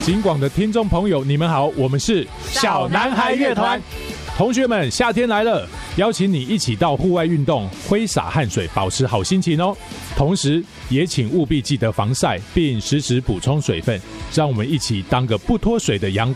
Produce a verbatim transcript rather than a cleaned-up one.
警广的听众朋友，你们好，我们是小男孩乐团。 同学们，夏天来了，邀请你一起到户外运动，挥洒汗水，保持好心情哦。同时，也请务必记得防晒，并时时补充水分，让我们一起当个不脱水的阳